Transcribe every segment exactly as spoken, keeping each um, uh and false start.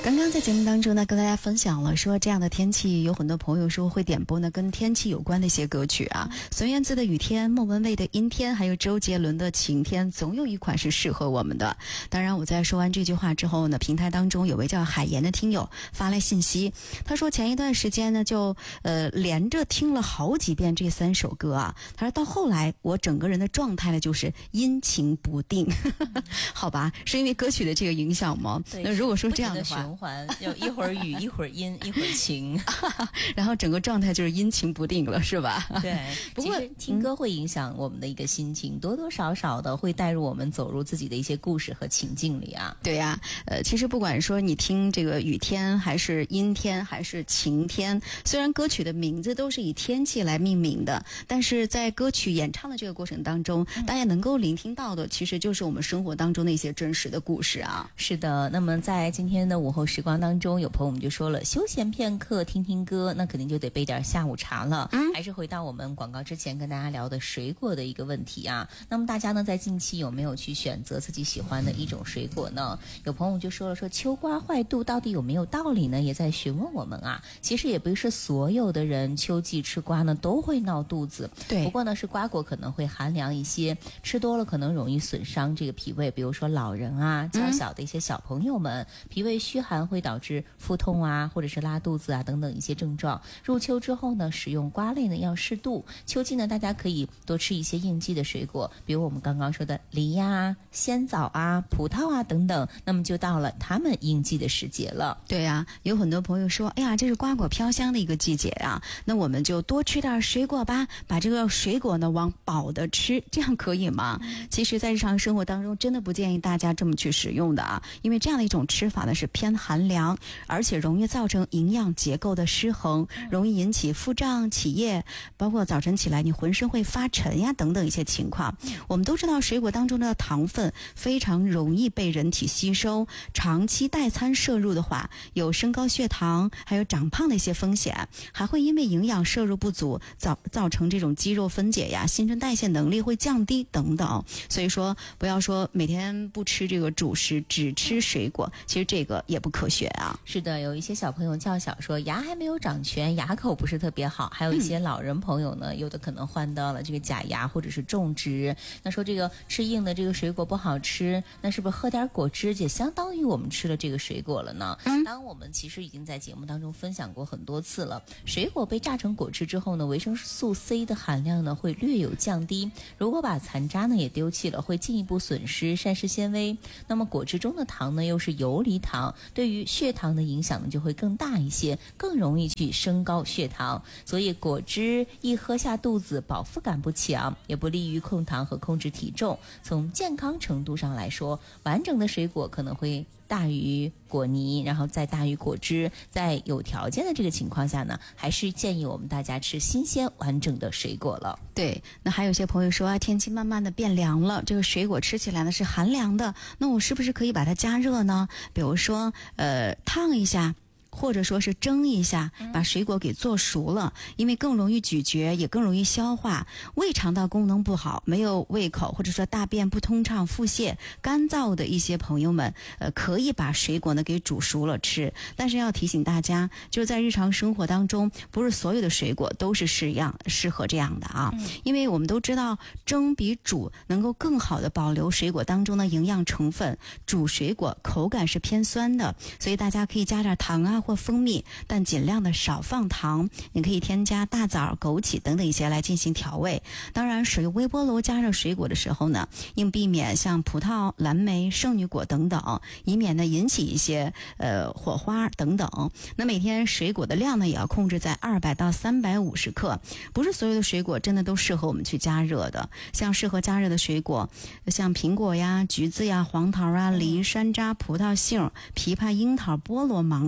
刚刚在节目当中呢，跟大家分享了说这样的天气，有很多朋友说会点播呢跟天气有关的一些歌曲啊，孙燕姿的雨天，莫文蔚的阴天，还有周杰伦的晴天，总有一款是适合我们的。当然我在说完这句话之后呢，平台当中有位叫海岩的听友发来信息，他说前一段时间呢就呃连着听了好几遍这三首歌啊，他说到后来我整个人的状态呢就是阴晴不定好吧，是因为歌曲的这个影响吗？那如果说这样的话， 循环有一会儿雨一会儿阴一会儿晴然后整个状态就是阴晴不定了，是吧？ 对，不过听歌会影响我们的一个心情、嗯、多多少少的会带入我们走入自己的一些故事和情境里啊。 对呀、啊，呃，其实不管说你听这个雨天还是阴天还是晴天，虽然歌曲的名字都是以天气来命名的，但是在歌曲演唱的这个过程当中、嗯、大家能够聆听到的其实就是我们生活当中的一些真实的故事啊。 是的，那么在今天的午后时光当中，有朋友们就说了，休闲片刻听听歌，那肯定就得备点下午茶了。嗯，还是回到我们广告之前跟大家聊的水果的一个问题啊。那么大家呢在近期有没有去选择自己喜欢的一种水果呢？有朋友就说了，说秋瓜坏肚到底有没有道理呢？也在询问我们啊。其实也不是所有的人秋季吃瓜呢都会闹肚子， 对， 不过呢是瓜果可能会寒凉一些，吃多了可能容易损伤这个脾胃，比如说老人啊、较小的一些小朋友们、嗯、脾胃虚寒会导致腹痛啊，或者是拉肚子啊等等一些症状。入秋之后呢，使用瓜类呢要适度。秋季呢，大家可以多吃一些应季的水果，比如我们刚刚说的梨呀、鲜枣啊、葡萄啊等等。那么就到了它们应季的时节了。 对呀、啊，有很多朋友说，哎呀，这是瓜果飘香的一个季节啊，那我们就多吃点水果吧，把这个水果呢往饱的吃，这样可以吗？嗯、其实，在日常生活当中，真的不建议大家这么去使用的啊，因为这样的一种吃法呢是偏寒凉，而且容易造成营养结构的失衡，容易引起腹胀、起夜，包括早晨起来你浑身会发沉呀等等一些情况。我们都知道水果当中的糖分非常容易被人体吸收，长期代餐摄入的话，有升高血糖还有长胖的一些风险，还会因为营养摄入不足造造成这种肌肉分解呀、新陈代谢能力会降低等等。所以说不要说每天不吃这个主食只吃水果，其实这个也不科学啊。 是的，有一些小朋友较小说牙还没有长全，牙口不是特别好，还有一些老人朋友呢、嗯、有的可能患到了这个假牙或者是种植，那说这个吃硬的这个水果不好吃，那是不是喝点果汁也相当于我们吃了这个水果了呢？嗯，当我们其实已经在节目当中分享过很多次了，水果被榨成果汁之后呢，维生素 C 的含量呢会略有降低，如果把残渣呢也丢弃了，会进一步损失膳食纤维。那么果汁中的糖呢又是游离糖，对于血糖的影响呢就会更大一些，更容易去升高血糖。所以果汁一喝下肚子，饱腹感不强，也不利于控糖和控制体重。从健康程度上来说，完整的水果可能会大于果泥，然后再大于果汁。在有条件的这个情况下呢，还是建议我们大家吃新鲜完整的水果了。 对，那还有些朋友说啊，天气慢慢的变凉了，这个水果吃起来呢是寒凉的，那我是不是可以把它加热呢？比如说呃烫一下，或者说是蒸一下，把水果给做熟了，因为更容易咀嚼，也更容易消化。胃肠道功能不好，没有胃口，或者说大便不通畅、腹泻、干燥的一些朋友们，呃，可以把水果呢给煮熟了吃。但是要提醒大家，就是在日常生活当中，不是所有的水果都是适样适合这样的啊，嗯、因为我们都知道，蒸比煮能够更好的保留水果当中的营养成分。煮水果口感是偏酸的，所以大家可以加点糖啊或蜂蜜，但尽量的少放糖。你可以添加大枣、枸杞等等一些来进行调味。当然，使用微波炉加热水果的时候呢，应避免像葡萄、蓝莓、圣女果等等，以免呢引起一些呃火花等等。那每天水果的量呢，也要控制在二百到三百五十克。不是所有的水果真的都适合我们去加热的，像适合加热的水果，像苹果呀、橘子呀、黄桃啊、梨、山楂、葡萄、杏、枇杷、樱桃、菠萝、芒果等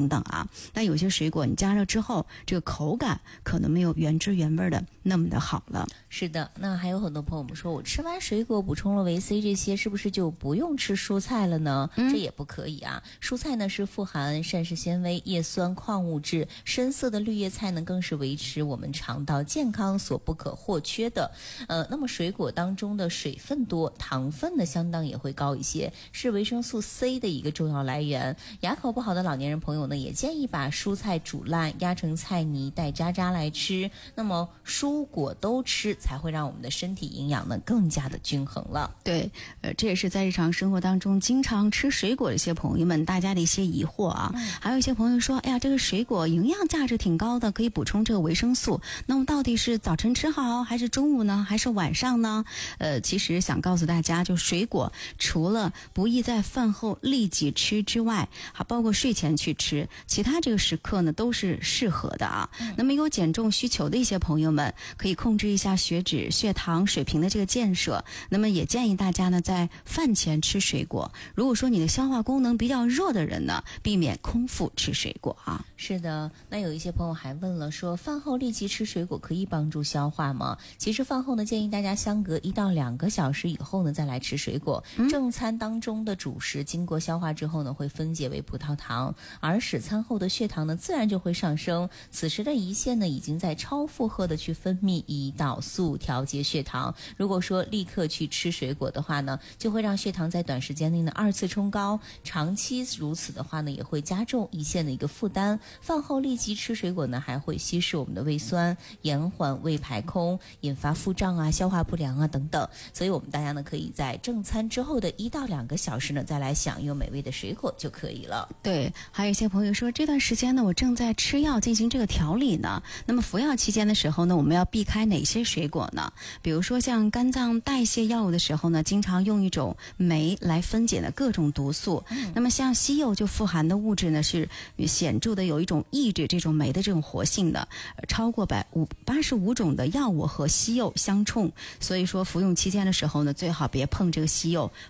等等啊。但有些水果你加热之后，这个口感可能没有原汁原味的那么的好了。 是的，那还有很多朋友们说，我吃完水果补充了维 C 这些，是不是就不用吃蔬菜了呢？嗯、这也不可以啊。蔬菜呢是富含膳食纤维、叶酸、矿物质，深色的绿叶菜呢更是维持我们肠道健康所不可或缺的。呃，那么水果当中的水分多，糖分呢相当也会高一些，是维生素 C 的一个重要来源。牙口不好的老年人朋友呢，也建议把蔬菜煮烂，压成菜泥带渣渣来吃。那么蔬果都吃，才会让我们的身体营养呢更加的均衡了。 对，呃，这也是在日常生活当中经常吃水果的一些朋友们大家的一些疑惑啊。嗯、还有一些朋友说，哎呀，这个水果营养价值挺高的，可以补充这个维生素。那么到底是早晨吃好，还是中午呢，还是晚上呢？呃，其实想告诉大家，就水果除了不宜在饭后立即吃之外，还包括睡前去吃，其他这个时刻呢都是适合的啊。嗯、那么有减重需求的一些朋友们，可以控制一下血脂、血糖水平的这个建设。那么也建议大家呢，在饭前吃水果。如果说你的消化功能比较弱的人呢，避免空腹吃水果啊。 是的，那有一些朋友还问了，说饭后立即吃水果可以帮助消化吗？其实饭后呢，建议大家相隔一到两个小时以后呢，再来吃水果。嗯、正餐当中的主食经过消化之后呢，会分解为葡萄糖，而使餐后的血糖呢，自然就会上升。此时的胰腺呢，已经在超负荷的去分泌胰岛素调节血糖。如果说立刻去吃水果的话呢，就会让血糖在短时间内呢二次冲高，长期如此的话呢，也会加重胰腺的一个负担。饭后立即吃水果呢，还会稀释我们的胃酸，延缓胃排空，引发腹胀啊、消化不良啊等等。所以我们大家呢，可以在正餐之后的一到两个小时呢，再来享用美味的水果就可以了。 对，还有一些朋友说，这段时间呢，我正在吃药进行这个调理呢。那么服药期间的时候呢，我们要避开哪些水果呢？比如说像肝脏代谢药物的时候呢，经常用一种酶来分解的各种毒素。嗯、那么像西柚就富含的物质呢，是显著的有一种抑制这种酶的这种活性的，超过百五八十五种的药物和西柚相冲。所以说服用期间的时候呢，最好别碰这个西柚，